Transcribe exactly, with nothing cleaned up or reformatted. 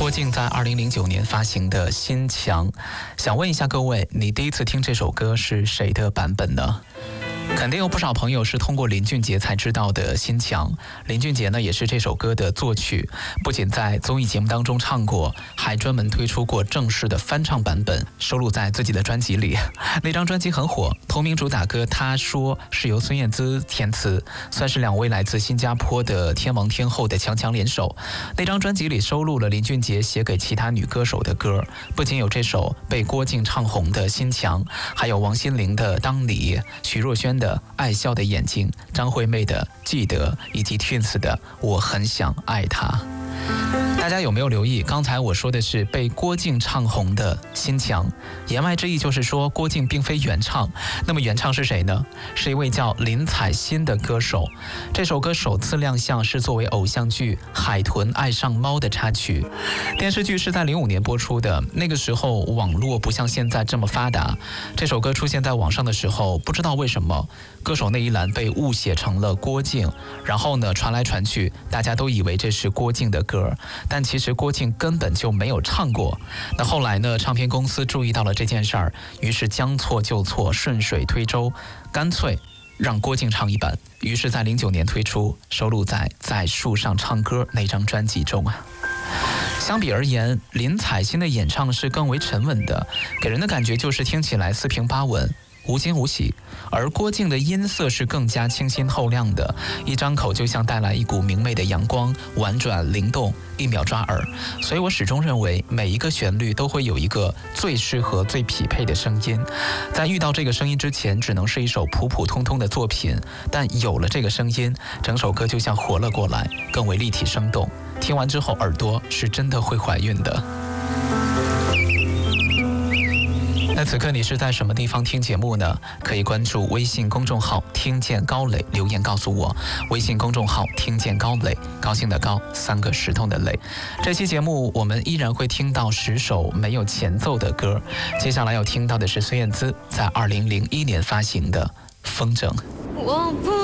郭靖在二零零九年发行的《心墙》，想问一下各位，你第一次听这首歌是谁的版本呢？肯定有不少朋友是通过林俊杰才知道的《心墙》。林俊杰呢也是这首歌的作曲，不仅在综艺节目当中唱过，还专门推出过正式的翻唱版本，收录在自己的专辑里。那张专辑很火，同名主打歌《他说》是由孙燕姿填词，算是两位来自新加坡的天王天后的强强联手。那张专辑里收录了林俊杰写给其他女歌手的歌，不仅有这首被郭靖唱红的《心墙》，还有王心凌的《当你》，徐若瑄的《爱笑的眼睛》，张惠妹的《记得》，以及 Twins 的《我很想爱他》。大家有没有留意，刚才我说的是被郭靖唱红的《心墙》，言外之意就是说郭靖并非原唱。那么原唱是谁呢？是一位叫林采欣的歌手。这首歌首次亮相是作为偶像剧《海豚爱上猫》的插曲。电视剧是在零五年播出的，那个时候网络不像现在这么发达。这首歌出现在网上的时候，不知道为什么歌手那一栏被误写成了郭靖，然后呢传来传去，大家都以为这是郭靖的歌，但其实郭靖根本就没有唱过。那后来呢，唱片公司注意到了这件事儿，于是将错就错，顺水推舟，干脆让郭靖唱一版，于是在零九年推出，收录在《在树上唱歌》那张专辑中啊。相比而言，林采欣的演唱是更为沉稳的，给人的感觉就是听起来四平八稳，无惊无喜。而郭靖的音色是更加清新透亮的，一张口就像带来一股明媚的阳光，婉转灵动，一秒抓耳。所以我始终认为，每一个旋律都会有一个最适合、最匹配的声音。在遇到这个声音之前，只能是一首普普通通的作品，但有了这个声音，整首歌就像活了过来，更为立体生动。听完之后，耳朵是真的会怀孕的。那此刻你是在什么地方听节目呢？可以关注微信公众号听见高磊，留言告诉我。微信公众号听见高磊，高兴的高，三个石头的磊。这期节目我们依然会听到十首没有前奏的歌，接下来要听到的是孙燕姿在二零零一年发行的《风筝》。 我不